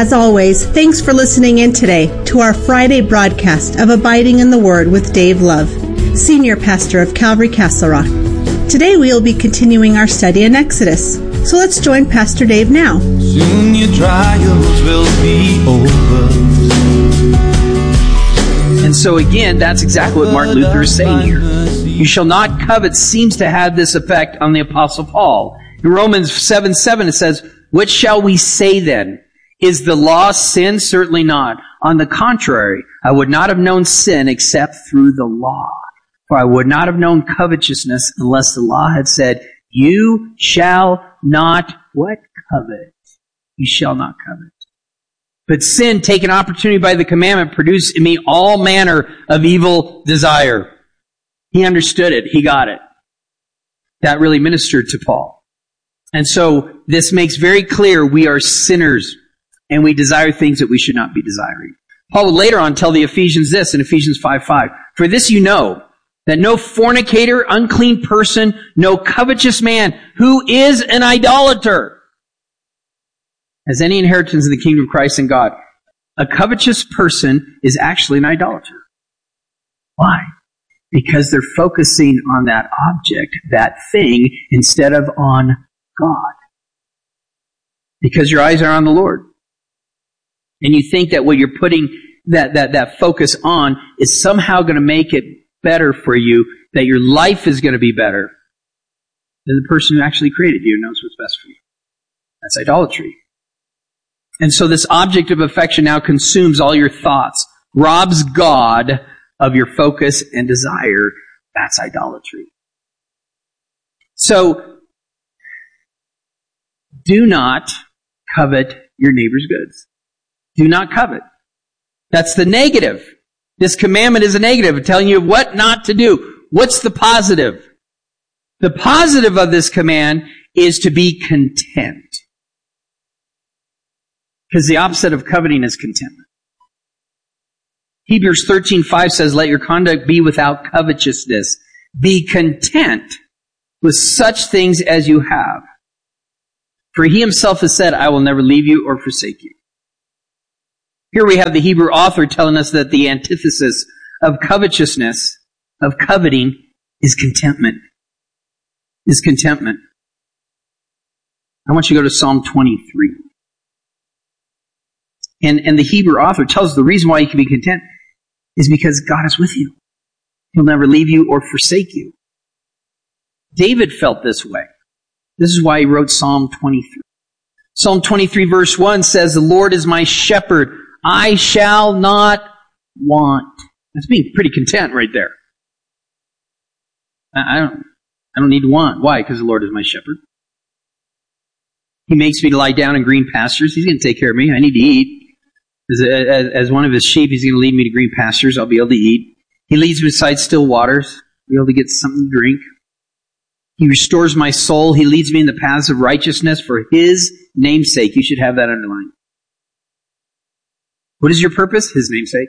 As always, thanks for listening in today to our Friday broadcast of Abiding in the Word with Dave Love, Senior Pastor of Calvary Castle Rock. Today we will be continuing our study in Exodus. So let's join Pastor Dave now. Soon your trials will be over. And so again, that's exactly what Martin Luther is saying here. You shall not covet seems to have this effect on the Apostle Paul. In Romans 7:7 it says, what shall we say then? Is the law sin? Certainly not. On the contrary, I would not have known sin except through the law. For I would not have known covetousness unless the law had said, you shall not, what? Covet. You shall not covet. But sin, taken opportunity by the commandment, produced in me all manner of evil desire. He understood it. He got it. That really ministered to Paul. And so this makes very clear we are sinners and we desire things that we should not be desiring. Paul would later on tell the Ephesians this in Ephesians 5:5. For this you know, that no fornicator, unclean person, no covetous man who is an idolater has any inheritance in the kingdom of Christ and God. A covetous person is actually an idolater. Why? Because they're focusing on that object, that thing, instead of on God. Because your eyes are on the Lord. And you think that what you're putting that focus on is somehow going to make it better for you, that your life is going to be better than the person who actually created you and knows what's best for you. That's idolatry. And so this object of affection now consumes all your thoughts, robs God of your focus and desire. That's idolatry. So, do not covet your neighbor's goods. Do not covet. That's the negative. This commandment is a negative, telling you what not to do. What's the positive? The positive of this command is to be content. Because the opposite of coveting is contentment. Hebrews 13:5 says, let your conduct be without covetousness. Be content with such things as you have. For he himself has said, I will never leave you or forsake you. Here we have the Hebrew author telling us that the antithesis of covetousness, of coveting, is contentment. Is contentment. I want you to go to Psalm 23. And the Hebrew author tells us the reason why you can be content is because God is with you. He'll never leave you or forsake you. David felt this way. This is why he wrote Psalm 23. Psalm 23 verse 1 says, the Lord is my shepherd. I shall not want. That's being pretty content right there. I don't need to want. Why? Because the Lord is my shepherd. He makes me to lie down in green pastures. He's going to take care of me. I need to eat. As one of his sheep, he's going to lead me to green pastures. I'll be able to eat. He leads me beside still waters. I'll be able to get something to drink. He restores my soul. He leads me in the paths of righteousness for his name's sake. You should have that underlined. What is your purpose? His name's sake.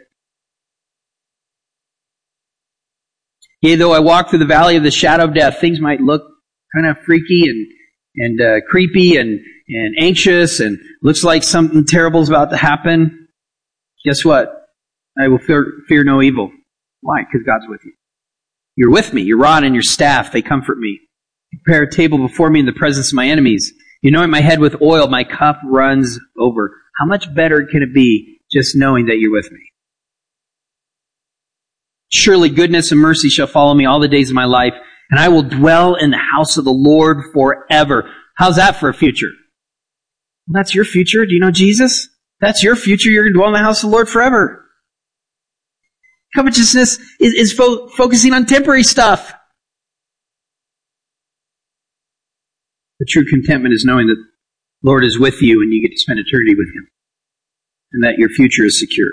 Yea, though I walk through the valley of the shadow of death, things might look kind of freaky and creepy and anxious and looks like something terrible is about to happen. Guess what? I will fear no evil. Why? Because God's with you. You're with me. Your rod and your staff, they comfort me. You prepare a table before me in the presence of my enemies. You anoint my head with oil. My cup runs over. How much better can it be just knowing that you're with me? Surely goodness and mercy shall follow me all the days of my life, and I will dwell in the house of the Lord forever. How's that for a future? Well, that's your future. Do you know Jesus? That's your future. You're going to dwell in the house of the Lord forever. Covetousness is focusing on temporary stuff. The true contentment is knowing that the Lord is with you and you get to spend eternity with Him, and that your future is secure.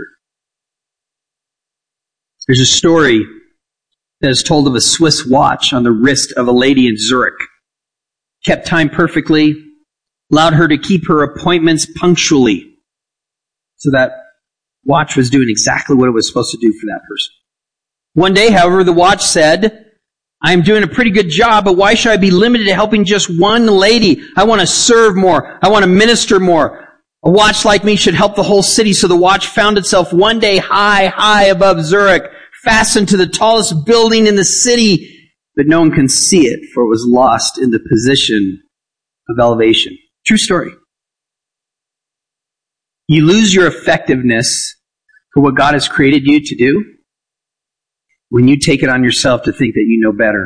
There's a story that is told of a Swiss watch on the wrist of a lady in Zurich. Kept time perfectly, allowed her to keep her appointments punctually. So that watch was doing exactly what it was supposed to do for that person. One day, however, the watch said, I am doing a pretty good job, but why should I be limited to helping just one lady? I want to serve more. I want to minister more. A watch like me should help the whole city. So the watch found itself one day high above Zurich, fastened to the tallest building in the city, but no one can see it, for it was lost in the position of elevation. True story. You lose your effectiveness for what God has created you to do when you take it on yourself to think that you know better.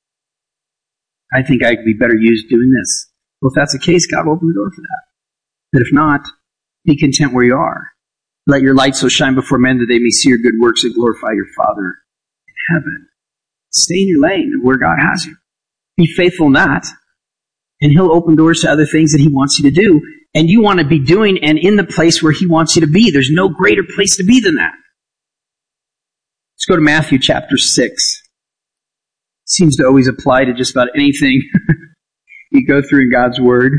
I think I could be better used doing this. Well, if that's the case, God will open the door for that. But if not, be content where you are. Let your light so shine before men that they may see your good works and glorify your Father in heaven. Stay in your lane of where God has you. Be faithful in that, and He'll open doors to other things that He wants you to do, and you want to be doing and in the place where He wants you to be. There's no greater place to be than that. Let's go to Matthew chapter 6. Seems to always apply to just about anything you go through in God's Word.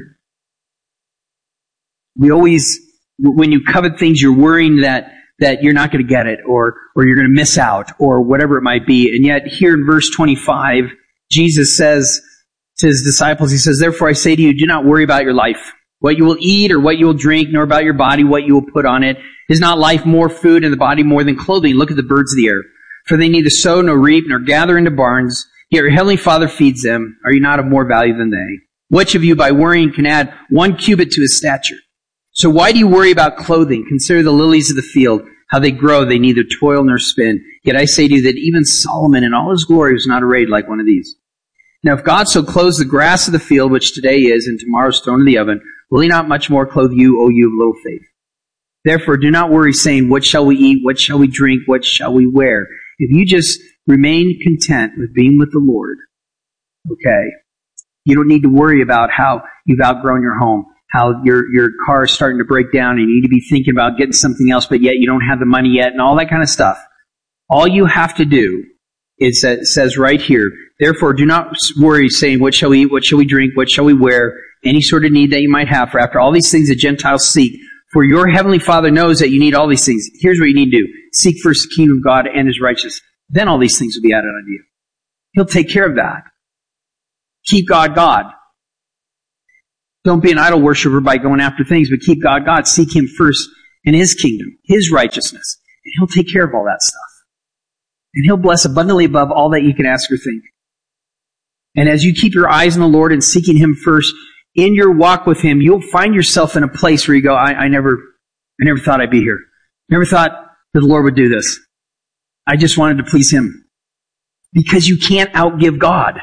We always, when you covet things, you're worrying that you're not going to get it, or you're going to miss out, or whatever it might be. And yet here in verse 25, Jesus says to His disciples, He says, "Therefore I say to you, do not worry about your life, what you will eat or what you will drink, nor about your body, what you will put on it. Is not life more food, and the body more than clothing? Look at the birds of the air, for they neither sow nor reap nor gather into barns, yet your heavenly Father feeds them. Are you not of more value than they? Which of you by worrying can add 1 cubit to his stature? So why do you worry about clothing? Consider the lilies of the field, how they grow, they neither toil nor spin. Yet I say to you that even Solomon in all his glory was not arrayed like one of these. Now if God so clothes the grass of the field, which today is and tomorrow is thrown in the oven, will He not much more clothe you, O you of little faith? Therefore do not worry, saying, what shall we eat? What shall we drink? What shall we wear? If you just remain content with being with the Lord, okay, you don't need to worry about how you've outgrown your home, how your car is starting to break down and you need to be thinking about getting something else, but yet you don't have the money yet, and all that kind of stuff. All you have to do is, it says right here, therefore do not worry, saying, what shall we eat? What shall we drink? What shall we wear? Any sort of need that you might have, for after all these things the Gentiles seek. For your heavenly Father knows that you need all these things. Here's what you need to do. Seek first the kingdom of God and His righteousness. Then all these things will be added unto you. He'll take care of that. Keep God, God. Don't be an idol worshiper by going after things, but keep God, God. Seek Him first and His kingdom, His righteousness. And He'll take care of all that stuff. And He'll bless abundantly above all that you can ask or think. And as you keep your eyes on the Lord and seeking Him first, in your walk with Him, you'll find yourself in a place where you go, I never thought I'd be here. Never thought that the Lord would do this. I just wanted to please Him. Because you can't outgive God.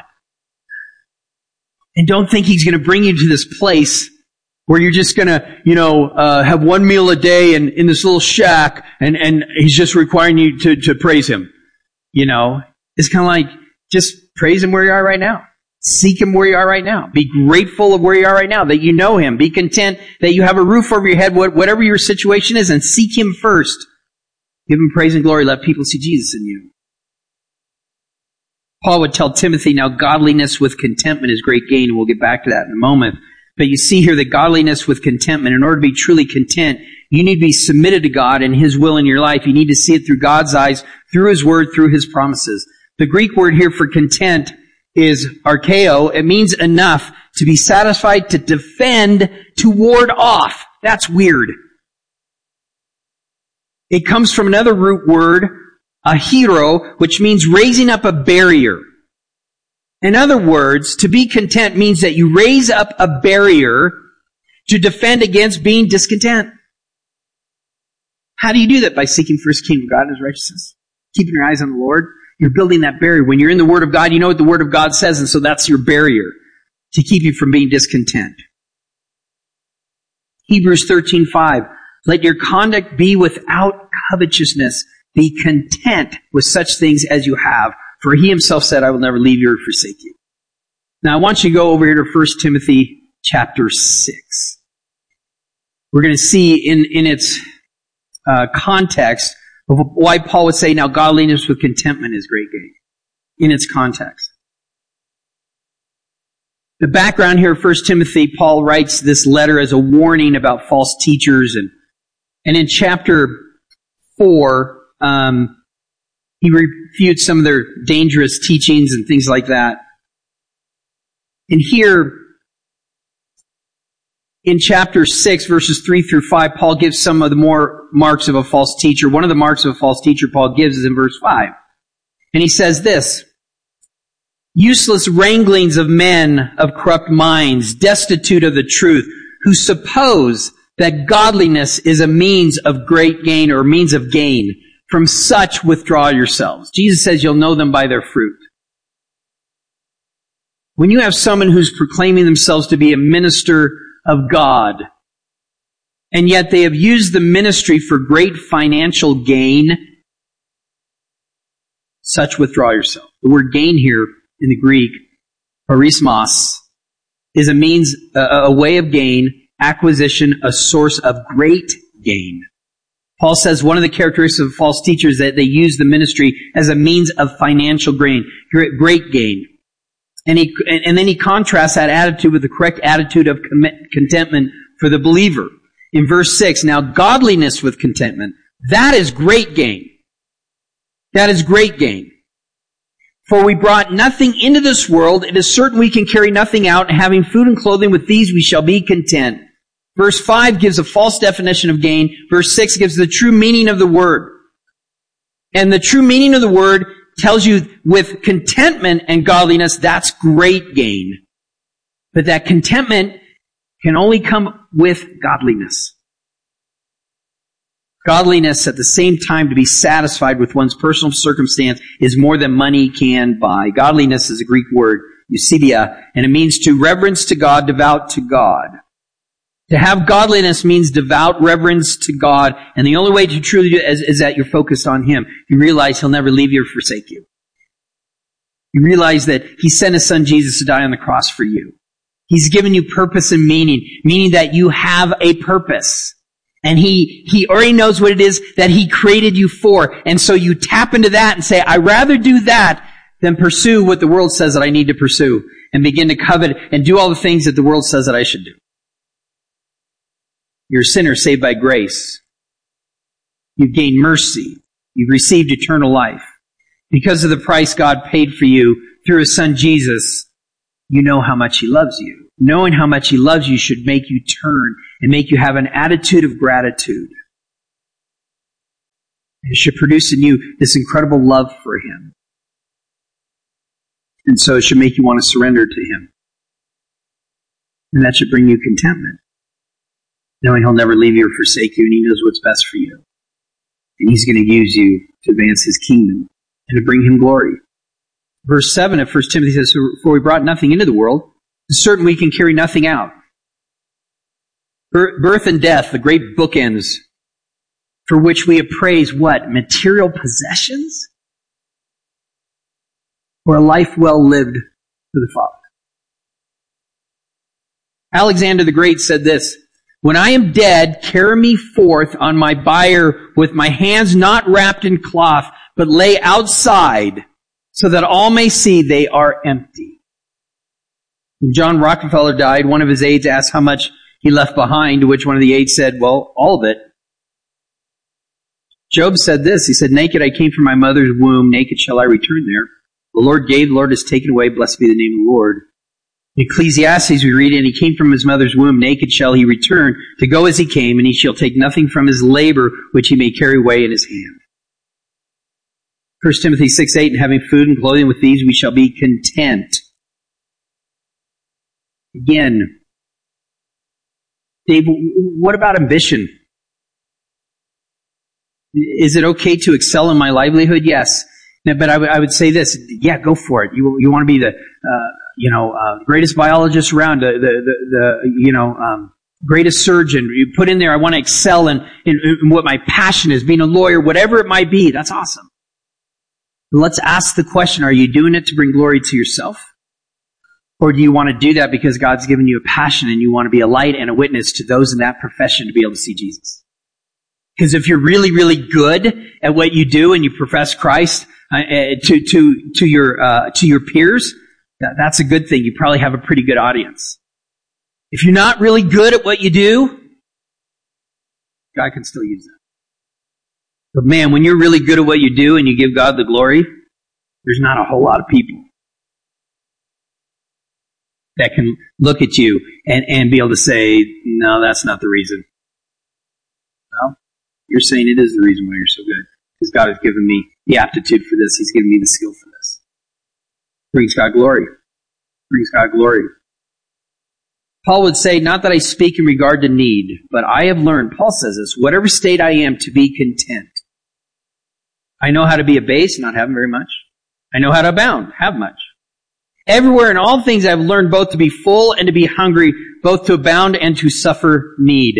And don't think He's going to bring you to this place where you're just going to, have one meal a day and in this little shack, and He's just requiring you to praise Him. It's kind of like, just praise Him where you are right now. Seek Him where you are right now. Be grateful of where you are right now, that you know Him. Be content that you have a roof over your head, whatever your situation is, and seek Him first. Give Him praise and glory. Let people see Jesus in you. Paul would tell Timothy, now godliness with contentment is great gain, and we'll get back to that in a moment. But you see here that godliness with contentment, in order to be truly content, you need to be submitted to God and His will in your life. You need to see it through God's eyes, through His Word, through His promises. The Greek word here for content is archeo. It means enough to be satisfied, to defend, to ward off. That's weird. It comes from another root word, ahero, which means raising up a barrier. In other words, to be content means that you raise up a barrier to defend against being discontent. How do you do that? By seeking first the kingdom of God and His righteousness. Keeping your eyes on the Lord. You're building that barrier. When you're in the Word of God, you know what the Word of God says, and so that's your barrier to keep you from being discontent. Hebrews 13:5. Let your conduct be without covetousness. Be content with such things as you have. For He Himself said, I will never leave you or forsake you. Now I want you to go over here to 1 Timothy chapter 6. We're going to see in its context of why Paul would say, now godliness with contentment is great gain. In its context. The background here of 1 Timothy, Paul writes this letter as a warning about false teachers. And in chapter 4, he refutes some of their dangerous teachings and things like that. And here, in chapter 6, verses 3 through 5, Paul gives some of the more marks of a false teacher. One of the marks of a false teacher Paul gives is in verse 5. And he says this, useless wranglings of men of corrupt minds, destitute of the truth, who suppose that godliness is a means of great gain or means of gain. From such withdraw yourselves. Jesus says you'll know them by their fruit. When you have someone who's proclaiming themselves to be a minister of God, and yet they have used the ministry for great financial gain, such withdraw yourself. The word gain here in the Greek, parismos, is a means, a way of gain, acquisition, a source of great gain. Paul says one of the characteristics of false teachers is that they use the ministry as a means of financial gain, great gain. And then he contrasts that attitude with the correct attitude of contentment for the believer. In verse 6, now godliness with contentment, that is great gain. That is great gain. For we brought nothing into this world, it is certain we can carry nothing out, and having food and clothing, with these we shall be content. Verse 5 gives a false definition of gain. Verse 6 gives the true meaning of the word. And the true meaning of the word tells you with contentment and godliness, that's great gain. But that contentment can only come with godliness. Godliness at the same time to be satisfied with one's personal circumstance is more than money can buy. Godliness is a Greek word, eusebeia, and it means to reverence to God, devout to God. To have godliness means devout reverence to God, and the only way to truly do it is that you're focused on Him. You realize He'll never leave you or forsake you. You realize that He sent His Son Jesus to die on the cross for you. He's given you purpose and meaning that you have a purpose. And He already knows what it is that He created you for. And so you tap into that and say, I'd rather do that than pursue what the world says that I need to pursue, and begin to covet and do all the things that the world says that I should do. You're a sinner saved by grace. You've gained mercy. You've received eternal life. Because of the price God paid for you through His Son Jesus, you know how much He loves you. Knowing how much He loves you should make you turn and make you have an attitude of gratitude. It should produce in you this incredible love for Him. And so it should make you want to surrender to Him. And that should bring you contentment. Knowing He'll never leave you or forsake you, and He knows what's best for you. And He's going to use you to advance His kingdom and to bring Him glory. Verse 7 of 1 Timothy says, for we brought nothing into the world, it's certain we can carry nothing out. Birth and death, the great bookends, for which we appraise what? Material possessions? Or a life well lived for the Father? Alexander the Great said this, when I am dead, carry me forth on my bier with my hands not wrapped in cloth, but lay outside, so that all may see they are empty. When John Rockefeller died, one of his aides asked how much he left behind, to which one of the aides said, well, all of it. Job said this, he said, naked I came from my mother's womb, naked shall I return there. The Lord gave, the Lord has taken away, blessed be the name of the Lord. In Ecclesiastes we read, and he came from his mother's womb, naked shall he return, to go as he came, and he shall take nothing from his labor, which he may carry away in his hand. 1 Timothy 6:8, and having food and clothing, with these we shall be content. Again, Dave, what about ambition? Is it okay to excel in my livelihood? Yes. But I would say this, yeah, go for it. You want to be the, greatest biologist around, greatest surgeon. You put in there, I want to excel in what my passion is, being a lawyer, whatever it might be. That's awesome. But let's ask the question, are you doing it to bring glory to yourself? Or do you want to do that because God's given you a passion and you want to be a light and a witness to those in that profession to be able to see Jesus? Because if you're really, really good at what you do and you profess Christ to your peers, that's a good thing. You probably have a pretty good audience. If you're not really good at what you do, God can still use that. But man, when you're really good at what you do and you give God the glory, there's not a whole lot of people that can look at you and be able to say, no, that's not the reason. Well, you're saying it is the reason why you're so good. Because God has given me the aptitude for this. He's given me the skill for this. Brings God glory. Brings God glory. Paul would say, not that I speak in regard to need, but I have learned, Paul says this, whatever state I am, to be content. I know how to be abased, not having very much. I know how to abound, have much. Everywhere in all things I've learned both to be full and to be hungry, both to abound and to suffer need.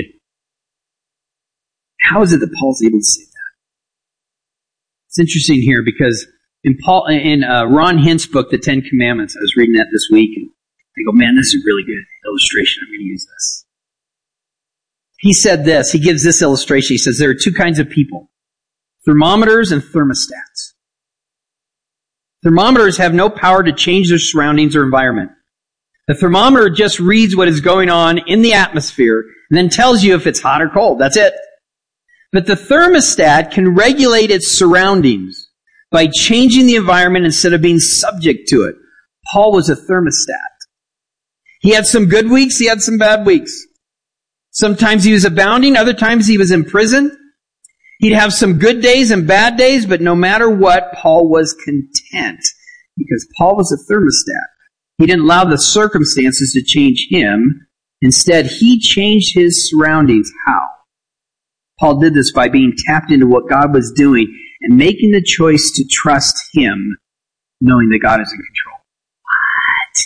How is it that Paul's able to say that? It's interesting here because in Ron Hint's book, The Ten Commandments, I was reading that this week, and I go, man, this is a really good illustration. I'm going to use this. He said this. He gives this illustration. He says there are two kinds of people, thermometers and thermostats. Thermometers have no power to change their surroundings or environment. The thermometer just reads what is going on in the atmosphere and then tells you if it's hot or cold. That's it. But the thermostat can regulate its surroundings by changing the environment instead of being subject to it. Paul was a thermostat. He had some good weeks, he had some bad weeks. Sometimes he was abounding, other times he was in prison. He'd have some good days and bad days, but no matter what, Paul was content because Paul was a thermostat. He didn't allow the circumstances to change him. Instead, he changed his surroundings. How? Paul did this by being tapped into what God was doing and making the choice to trust him, knowing that God is in control. What?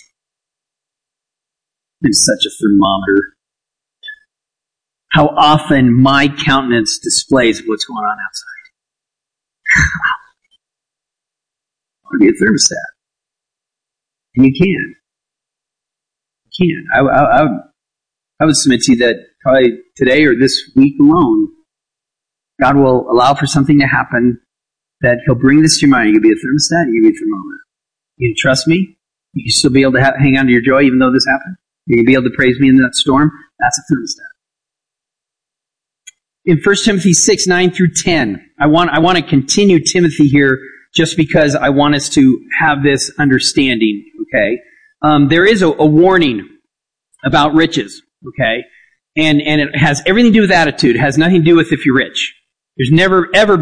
I'm such a thermometer. How often my countenance displays what's going on outside. I want to be a thermostat. And you can. You can. I would submit to you that probably today or this week alone, God will allow for something to happen that He'll bring this to your mind. You can be a thermostat, you can be a thermometer. You can trust me. You can still be able to hang on to your joy even though this happened. You can be able to praise me in that storm. That's a thermostat. In 1 Timothy 6, 9 through 10, I want to continue Timothy here just because I want us to have this understanding, okay? There is a warning about riches, okay? And it has everything to do with attitude. It has nothing to do with if you're rich. There's never, ever